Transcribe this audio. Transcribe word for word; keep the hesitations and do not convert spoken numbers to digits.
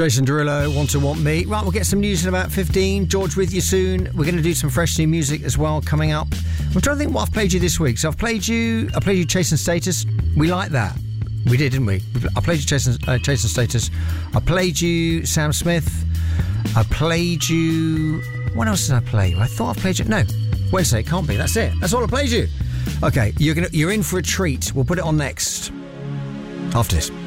Jason Derulo, Want to Want Me. Right, we'll get some news in about fifteen. George with you soon. We're going to do some fresh new music as well coming up. I'm trying to think what I've played you this week. So I've played you, I played you Chasing Status. We like that. We did, didn't we? I played you Chasing, uh, Chasing Status. I played you Sam Smith. I played you... What else did I play you? I thought I played you... No, Wednesday, it can't be. That's it. That's all I played you. Okay, you're gonna, you're in for a treat. We'll put it on next. After this.